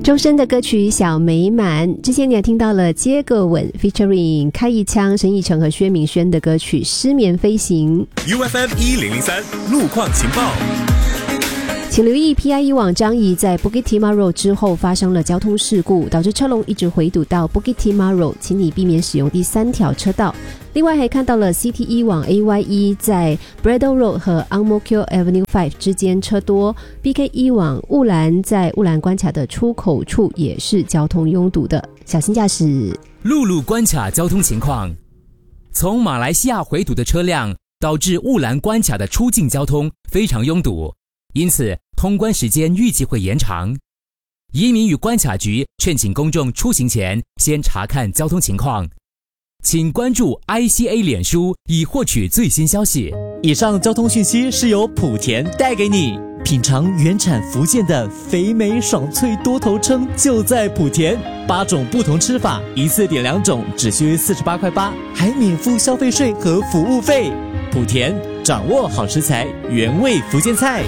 周深的歌曲《小美满》，之前你也听到了接个吻 featuring 开一枪、陈奕成和薛明轩的歌曲《失眠飞行》。 UFM 1003路况情报。 请留意 PIE 往张仪在 Bukit Timah Road 之后发生了交通事故，导致车龙一直回堵到 Bukit Timah Road， 请你避免使用第3条车道。另外还看到了 CTE 往 AYE 在 Braddell Road 和 Ang Mo Kio Avenue 5之间车多， BKE 往雾兰在雾兰关卡的出口处也是交通拥堵的，小心驾驶。 陆路关卡交通情况，从马来西亚回堵的车辆导致雾兰关卡的出境交通非常拥堵，因此通关时间预计会延长。移民与关卡局劝请公众出行前先查看交通情况，请关注 ICA 脸书以获取最新消息。 以上交通讯息是由莆田带给你，品尝原产福建的肥美爽脆多头称就在莆田，8种不同吃法，一次点2种只需48块8，还免付消费税和服务费。莆田掌握好食材，原味福建菜。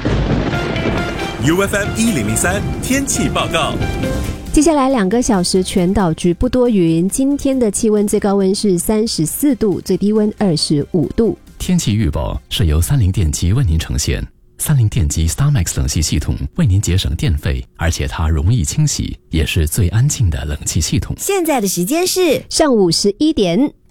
UFM 1003天气报告。 接下来2个小时全岛局部多云，今天的气温最高温是34度，最低温25度。 天气预报是由三菱电机为您呈现。三菱电机 StarMax 冷气系统为您节省电费，而且它容易清洗，也是最安静的冷气系统。 现在的时间是上午11点。